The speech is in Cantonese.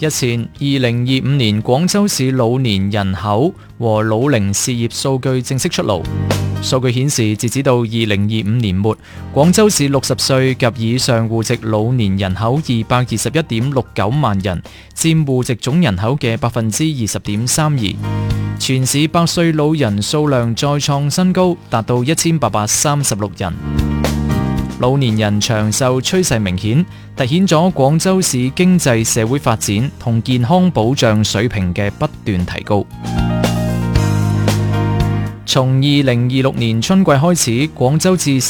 日前，2025年廣州市老年人口和老齡事業數據正式出爐。數據顯示，截止到2025年末，廣州市60歲及以上戶籍老年人口221.69萬人，佔戶籍總人口嘅20.32%。全市百歲老人數量再創新高，達到1836人。老年人長壽趨勢明顯，凸顯咗廣州市經濟社會發展同健康保障水平嘅不斷提高。從2026年春季開始，廣州至